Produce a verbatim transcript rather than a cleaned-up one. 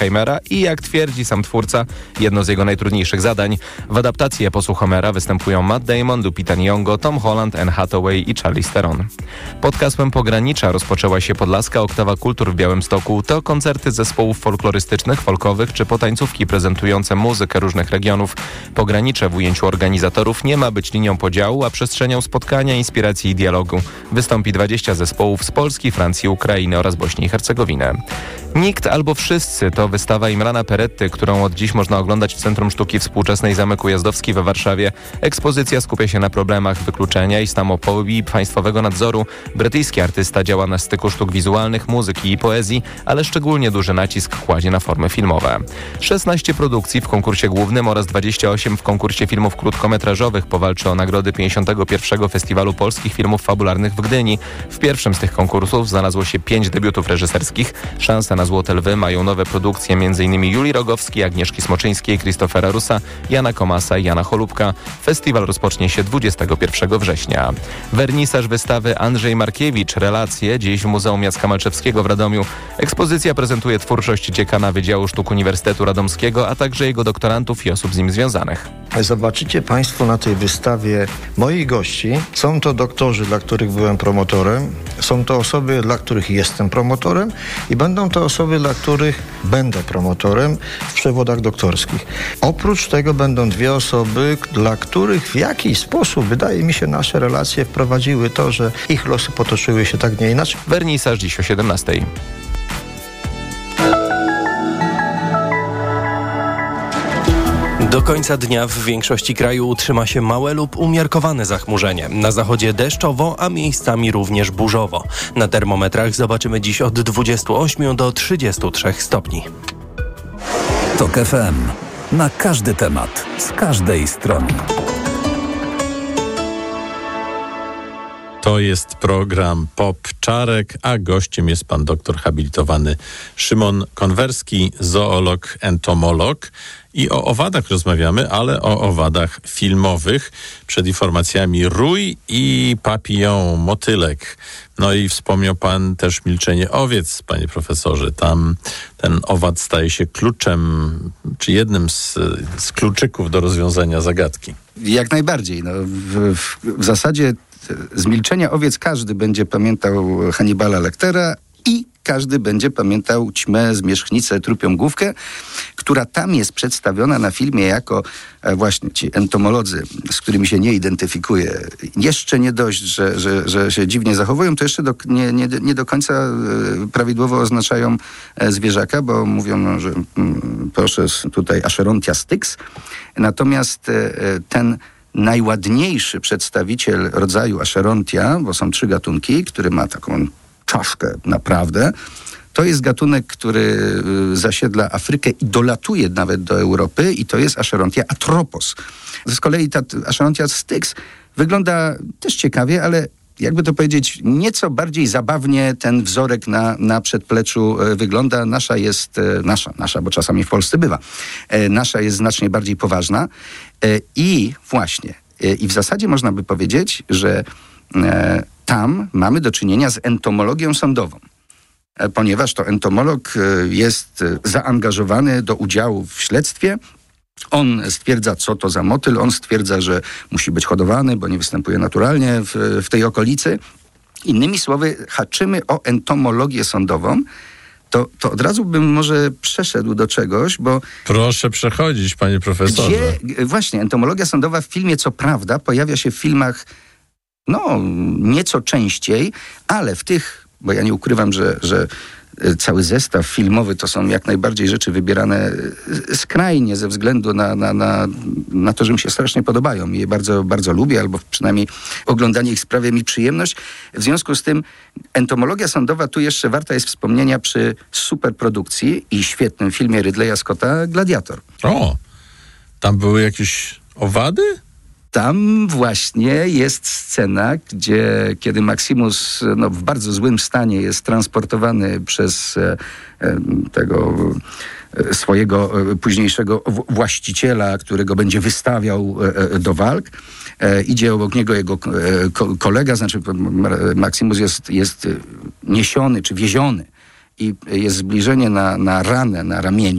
Heimera i, jak twierdzi sam twórca, jedno z jego najtrudniejszych zadań. W adaptacji eposu Homera występują Matt Damon, Lupita Nyong'o, Tom Holland, Anne Hathaway i Charlize Theron. Pod hasłem Pogranicza rozpoczęła się Podlaska Oktawa Kultur w Białymstoku. To koncerty zespołów folklorystycznych, folkowych czy potańcówki prezentujące muzykę różnych regionów. Pogranicze w ujęciu organizatorów nie ma być linią podziału, a przestrzenią spotkania, inspiracji i dialogu. Wystąpi dwadzieścia zespołów z Polski, Francji, Ukrainy oraz Bośni i Hercegowiny. Nikt albo wszyscy to wystawa Imrana Peretty, którą od dziś można oglądać w Centrum Sztuki Współczesnej Zamek Ujazdowski we Warszawie. Ekspozycja skupia się na problemach wykluczenia i islamofobii i państwowego nadzoru. Brytyjski artysta działa na styku sztuk wizualnych, muzyki i poezji, ale szczególnie duży nacisk kładzie na formy filmowe. szesnaście produkcji w konkursie głównym oraz dwadzieścia osiem w konkursie filmów krótkometrażowych powalczy o nagrody pięćdziesiątego pierwszego Festiwalu Polskich Filmów Fabularnych w Gdyni. W pierwszym z tych konkursów znalazło się pięć debiutów reżyserskich. Szanse na Złote Lwy mają nowe produkcje m.in. Julii Rogowskiej, Agnieszki Smoczyńskiej, Krzysztofera Rusa, Jana Komasa i Jana Cholubka. Festiwal rozpocznie się dwudziestego pierwszego września. Wernisaż wystawy Andrzej Markiewicz Relacje dziś w Muzeum Jacka Malczewskiego w Radomiu. Ekspozycja prezentuje twórczość dziekana Wydziału Sztuk Uniwersytetu Radomskiego, a także jego doktorantów i osób z nim związanych. Zobaczycie Państwo na tej wystawie moich gości. Są to doktorzy, dla których byłem promotorem, są to osoby, dla których jestem promotorem i będą to osoby, dla których będę promotorem w przewodach doktorskich. Oprócz tego będą dwie osoby, dla których w jakiś sposób, wydaje mi się, nasze relacje wprowadziły to, że ich losy potoczyły się tak nie inaczej. Wernisaż dziś o siedemnastej. Do końca dnia w większości kraju utrzyma się małe lub umiarkowane zachmurzenie. Na zachodzie deszczowo, a miejscami również burzowo. Na termometrach zobaczymy dziś od dwudziestu ośmiu do trzydziestu trzech stopni. Tok F M. Na każdy temat, z każdej strony. To jest program Pop Czarek, a gościem jest pan doktor habilitowany Szymon Konwerski, zoolog, entomolog. I o owadach rozmawiamy, ale o owadach filmowych. Przed informacjami rój i papillon, motylek. No i wspomniał pan też milczenie owiec, panie profesorze. Tam ten owad staje się kluczem, czy jednym z, z kluczyków do rozwiązania zagadki. Jak najbardziej. No, w, w, w zasadzie z milczenia owiec każdy będzie pamiętał Hannibala Lectera i każdy będzie pamiętał ćmę, zmierzchnicę, trupią główkę, która tam jest przedstawiona na filmie jako e, właśnie ci entomolodzy, z którymi się nie identyfikuje. Jeszcze nie dość, że, że, że się dziwnie zachowują, to jeszcze do, nie, nie, nie do końca e, prawidłowo oznaczają e, zwierzaka, bo mówią, no, że mm, proszę tutaj Acherontia styx. Natomiast e, ten najładniejszy przedstawiciel rodzaju Acherontia, bo są trzy gatunki, który ma taką czaszkę naprawdę, to jest gatunek, który zasiedla Afrykę i dolatuje nawet do Europy i to jest Acherontia atropos. Z kolei ta Acherontia styx wygląda też ciekawie, ale jakby to powiedzieć, nieco bardziej zabawnie ten wzorek na, na przedpleczu wygląda. Nasza jest, nasza, nasza, bo czasami w Polsce bywa, nasza jest znacznie bardziej poważna i właśnie, i w zasadzie można by powiedzieć, że tam mamy do czynienia z entomologią sądową, ponieważ to entomolog jest zaangażowany do udziału w śledztwie. On stwierdza, co to za motyl, on stwierdza, że musi być hodowany, bo nie występuje naturalnie w, w tej okolicy. Innymi słowy, haczymy o entomologię sądową. To, to od razu bym może przeszedł do czegoś, bo... Proszę przechodzić, panie profesorze. Gdzie, właśnie, entomologia sądowa w filmie, co prawda, pojawia się w filmach no, nieco częściej, ale w tych, bo ja nie ukrywam, że, że cały zestaw filmowy to są jak najbardziej rzeczy wybierane skrajnie ze względu na, na, na, na to, że mi się strasznie podobają i je bardzo, bardzo lubię, albo przynajmniej oglądanie ich sprawia mi przyjemność. W związku z tym entomologia sądowa tu jeszcze warta jest wspomnienia przy superprodukcji i świetnym filmie Ridleya Scotta Gladiator. O, tam były jakieś owady? Tam właśnie jest scena, gdzie kiedy Maximus no, w bardzo złym stanie jest transportowany przez e, tego e, swojego e, późniejszego w, właściciela, który go będzie wystawiał e, do walk. E, idzie obok niego jego e, ko, kolega, znaczy Maximus jest, jest niesiony czy wieziony i jest zbliżenie na, na ranę, na ramieniu,